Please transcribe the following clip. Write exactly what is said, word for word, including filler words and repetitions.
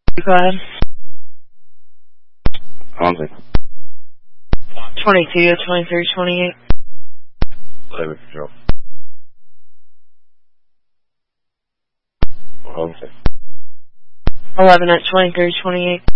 Go ahead. Hold on a second. twenty-two, twenty-three, twenty-eight. Labor control. Hold on a second. eleven at twenty-three, twenty-eight.